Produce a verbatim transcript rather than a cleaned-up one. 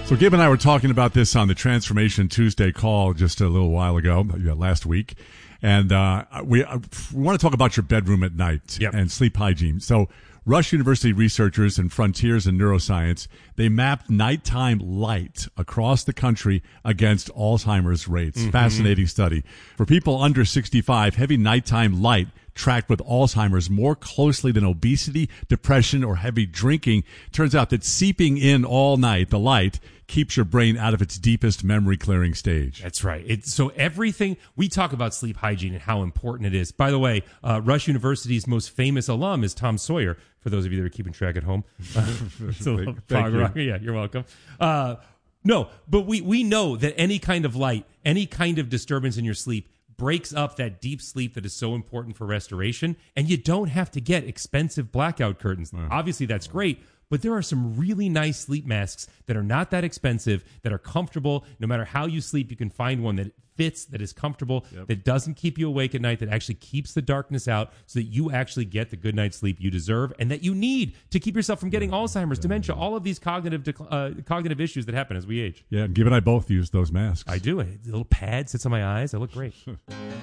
So Gabe and I were talking about this on the Transformation Tuesday call just a little while ago, uh, last week. And uh, we, uh, we want to talk about your bedroom at night Yep. and sleep hygiene. So Rush University researchers and Frontiers in Neuroscience, they mapped nighttime light across the country against Alzheimer's rates. Mm-hmm. Fascinating study. For people under sixty-five, heavy nighttime light tracked with Alzheimer's more closely than obesity, depression, or heavy drinking. Turns out that seeping in all night, the light, keeps your brain out of its deepest memory clearing stage. That's right. It's, so everything, we talk about sleep hygiene and how important it is. By the way, uh, Rush University's most famous alum is Tom Sawyer, for those of you that are keeping track at home. Uh, it's a little fog rock. Yeah, you're welcome. Uh, no, but we, we know that any kind of light, any kind of disturbance in your sleep breaks up that deep sleep that is so important for restoration, and you don't have to get expensive blackout curtains. Yeah. Obviously, that's great, but there are some really nice sleep masks that are not that expensive, that are comfortable. No matter how you sleep, you can find one that fits, that is comfortable, Yep. that doesn't keep you awake at night, that actually keeps the darkness out so that you actually get the good night's sleep you deserve and that you need to keep yourself from getting Alzheimer's, dementia, all of these cognitive dec- uh, cognitive issues that happen as we age. Yeah, Gabe and I both use those masks. I do. A little pad sits on my eyes. I look great.